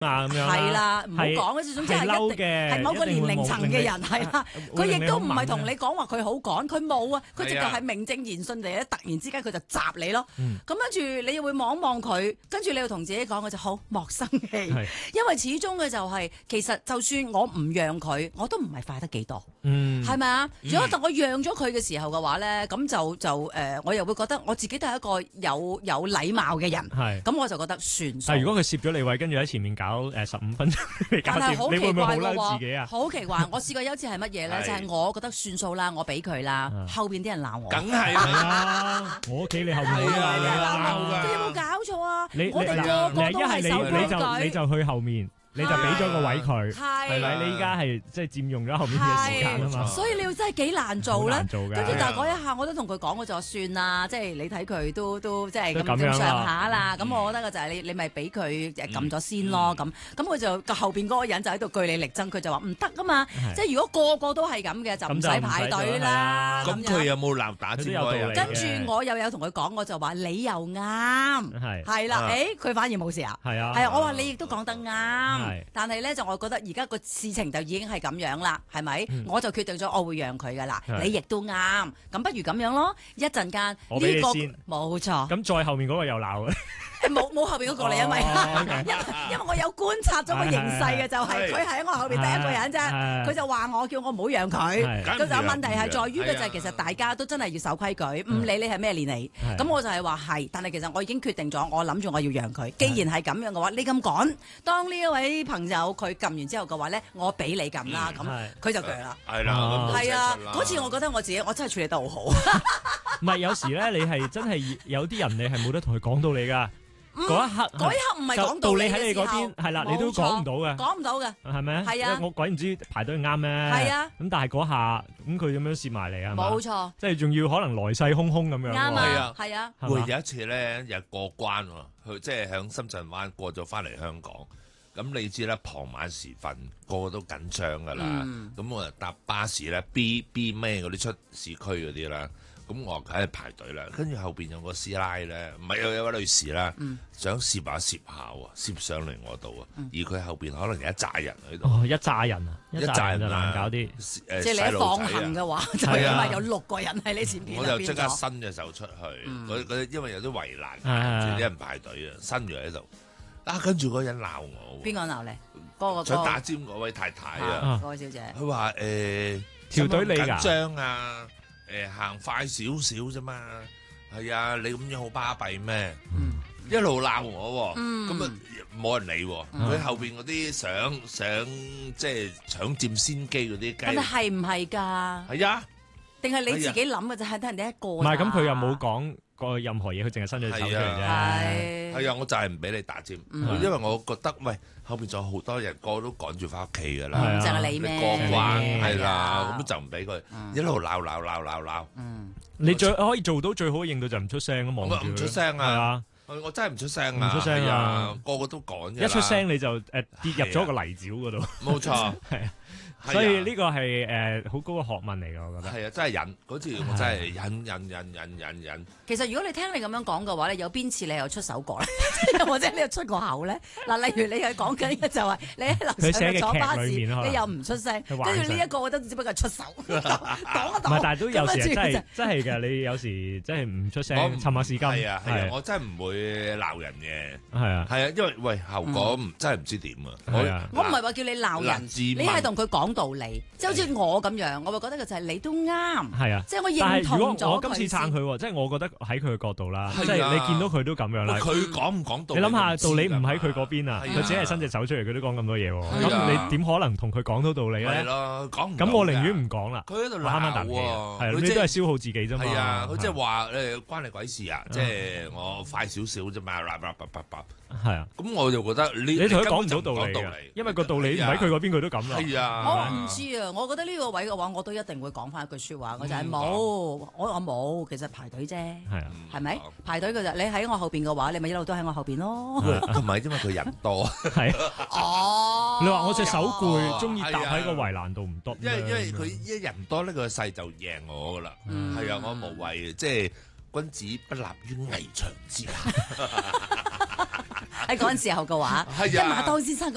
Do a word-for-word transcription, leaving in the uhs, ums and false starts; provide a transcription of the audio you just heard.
啊咁樣係啦，唔好講嘅，總之係一定係某個年齡層嘅人係啦。佢亦都唔係同你講話佢好趕，佢冇啊，佢直頭係名正言順地咧，突然之間佢就襲你咯。咁跟住你又會望望佢，跟住你又同自己講嘅就好莫生氣，因為始終嘅就係其實就算我唔讓佢，我都唔係快得幾多，係咪啊？如果當我讓咗佢嘅時候嘅話咧，咁就就誒，我又會覺得我自己都係一個有有禮貌嘅人，咁我就覺得算數。 但係如果佢攝咗你位，跟住喺前面搞誒十五分鐘嚟搞掂，你會唔會好嬲自己啊？ 好奇怪！我試過有一次係乜嘢咧？就係我覺得算數啦，我俾佢啦，後邊啲人鬧我。 梗係啦， 我屋企你後面啲啊，你鬧㗎。 佢有冇搞錯啊？我哋個個都係守規矩。 你就你就去後面。你就俾咗個位佢， 係咪？你依家係即係佔用咗後面嘅時間啊嘛， 所以你要真係幾難做咧。跟住但係嗰一下我都同佢講，我就算啦，即係你睇佢都都即係咁咁上下啦。咁我覺得嘅就係你你咪俾佢撳咗先咯。咁咁佢就後邊嗰個人就喺度據理力爭，佢就話唔得啊嘛。即係如果個個都係咁嘅，就唔使排隊啦。 咁佢有冇鬧打尖嗰人？ 跟住我又有同佢講，我就話你又啱，係啦。誒，佢反而冇事啊。係啊，係啊，我話你亦都講得啱。但係咧就我覺得而家個事情就已經係咁樣啦，係咪？嗯、我就決定咗我會讓佢噶啦，是你亦都啱，咁不如咁樣咯。一陣間呢個冇錯， 咁再後面嗰個又鬧嘅。 冇冇後邊嗰個嚟，因為因因為我有觀察咗個形勢嘅，就係佢係喺我後邊第一個人啫。佢就話我叫我唔好讓佢。咁就問題係在於嘅就係其實大家都真係要守規矩，唔理你係咩年齡。咁我就係話係，但係其實我已經決定咗，我諗住我要讓佢。既然係咁樣嘅話，你咁趕，當呢一位朋友佢撳完之後嘅話咧，我俾你撳啦。咁佢就鋸啦。 係啦， 係啊，嗰次我覺得我自己我真係處理得好好。 唔係有時咧，你係真係有啲人你係冇得同佢講道理㗎。嗰一刻， 嗰一刻唔係講道理喺你嗰邊，係啦，你都講唔到嘅， 講唔到嘅， 係咪啊？ 係啊， 我鬼唔知排隊啱咩？ 係啊， 咁但係嗰下，咁佢咁樣攝埋嚟啊？ 冇錯， 即係仲要可能來勢洶洶咁樣。 啱啊，係啊。 會有一次咧，又過關喎，佢即係響深圳灣過咗翻嚟香港。咁你知啦，傍晚時分個個都緊張噶啦。咁我就搭巴士咧 ，B B 咩嗰啲出市區嗰啲啦。咁我梗係排隊啦，跟住後邊有個師奶咧，唔係有有位女士啦，嗯、想攝下攝下喎，攝上嚟我度啊，嗯、而佢後邊可能有一紮人喺度。 哦，一紮人啊，一紮人就難搞啲。 即係你一放行嘅話，就因為有六個人喺你前邊。 我就即刻伸隻手出去，嗰、嗯、因為有啲圍欄，啲人排隊啊，伸住喺度。啊，跟住嗰人鬧我。 邊個鬧你？嗰個想打尖嗰位太太啊， 嗰位小姐。 佢話誒條隊你㗎？ 緊張啊！誒行快少少啫嘛，係啊，你咁樣好巴閉咩？嗯、一路鬧我，咁啊冇人理喎。佢、嗯、後邊嗰啲想想即係搶佔先機嗰啲雞， 但係係唔係㗎？ 係啊， 定係你自己諗嘅就係得人哋一個？唔係咁，佢又冇講過任何嘢，佢淨係伸咗隻手出嚟啫。 係係啊，我就係唔俾你打尖，嗯、因為我覺得喂。後邊仲有好多人，個個都趕住翻屋企㗎啦， 淨係你咩？ 過關係啦，咁就唔俾佢一路鬧鬧鬧鬧鬧。 你最可以做到最好嘅應對就唔出聲啊，望住佢。 唔出聲啊！我真係唔出聲啊！ 唔出聲啊！ 個個都趕嘅。 一出聲你就誒跌入咗個泥沼嗰度。 冇錯， 係啊。所以呢個係誒好高嘅學問嚟㗎，我覺得。 係啊，真係忍嗰次，我真係忍忍忍忍忍忍。 其實如果你聽你咁樣講嘅話咧，有邊次你又出手過咧？或者你又出過口咧？嗱，例如你係講緊嘅就係你喺樓上坐巴士，你又唔出聲，跟住呢一個我覺得只不過係出手擋一擋。 唔係，但係都有時真係真係㗎，你有時真係唔出聲，沉默是金。 係啊係啊，我真係唔會鬧人嘅。 係啊係啊，因為喂後果真係唔知點啊。 我唔係話叫你鬧人，你係同佢講道理，即係好似我咁樣，我會覺得嘅就係你都啱， 係啊， 即係我認同咗佢。但係如果我今次撐佢，即係我覺得喺佢嘅角度啦，即係你見到佢都咁樣啦。 佢講唔講道理？ 你諗下，道理唔喺佢嗰邊啊，佢只係伸隻手出嚟，佢都講咁多嘢喎。咁你點可能同佢講到道理咧？ 係咯，講唔到。 咁我寧願唔講啦。 佢喺度鬧喎， 係你都係消耗自己啫嘛。 係啊，佢即係話誒關你鬼事啊！即係我快少少啫嘛， 係啊。 咁我就覺得你你同佢講唔到道理嘅，因為個道理唔喺佢嗰邊，佢都咁啦。 係啊， 我唔知啊，我覺得呢個位嘅話，我都一定會講翻一句説話，我就係冇，我我冇，其實排隊啫，係啊，係咪排隊嘅啫？你喺我後邊嘅話，你咪一路都喺我後邊咯。 同埋因為佢人多， 係哦。 你話我隻手攰，中意搭喺個圍欄度唔得。 因為因為佢一人多呢個勢就贏我噶啦，係啊，我無謂即係君子不立於危牆之下。 喺嗰陣時候嘅話，一馬當先生。